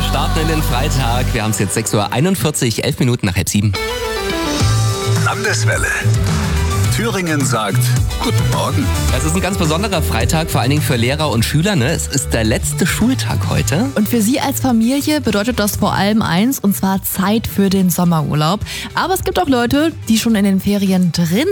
Wir starten in den Freitag. Wir haben es jetzt 6:41 Uhr, 11 Minuten nach 6:30. Landeswelle. Thüringen sagt Guten Morgen. Es ist ein ganz besonderer Freitag, vor allen Dingen für Lehrer und Schüler. Ne? Es ist der letzte Schultag heute. Und für Sie als Familie bedeutet das vor allem eins, und zwar Zeit für den Sommerurlaub. Aber es gibt auch Leute, die schon in den Ferien drin